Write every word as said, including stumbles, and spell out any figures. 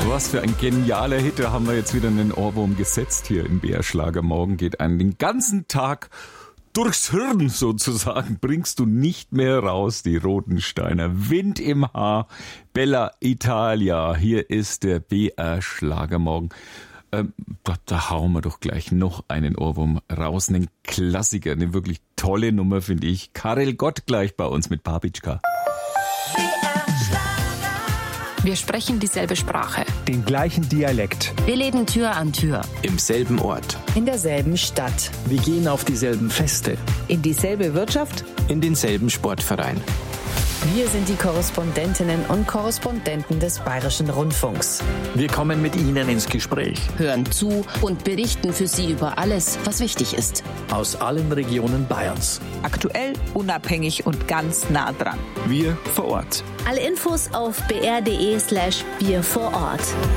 Was für ein genialer Hit, da haben wir jetzt wieder einen Ohrwurm gesetzt hier im B R Schlagermorgen. Geht einen den ganzen Tag durchs Hirn sozusagen, bringst du nicht mehr raus, die Rotensteiner. Wind im Haar, Bella Italia, hier ist der B R Schlagermorgen. Ähm, da, da hauen wir doch gleich noch einen Ohrwurm raus, einen Klassiker, eine wirklich tolle Nummer, finde ich. Karel Gott gleich bei uns mit Babitschka. Wir sprechen dieselbe Sprache. Den gleichen Dialekt. Wir leben Tür an Tür. Im selben Ort. In derselben Stadt. Wir gehen auf dieselben Feste. In dieselbe Wirtschaft. In denselben Sportverein. Wir sind die Korrespondentinnen und Korrespondenten des Bayerischen Rundfunks. Wir kommen mit Ihnen ins Gespräch. Hören zu und berichten für Sie über alles, was wichtig ist. Aus allen Regionen Bayerns. Aktuell, unabhängig und ganz nah dran. Wir vor Ort. Alle Infos auf br.de slash wir vor Ort.